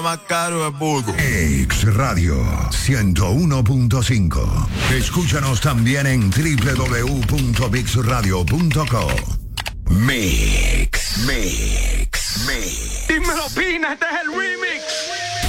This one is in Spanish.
más caro es Bulgo. Mix Radio 101.5. Escúchanos también en www.mixradio.co. Mix. Dímelo, Pina, este es el remix.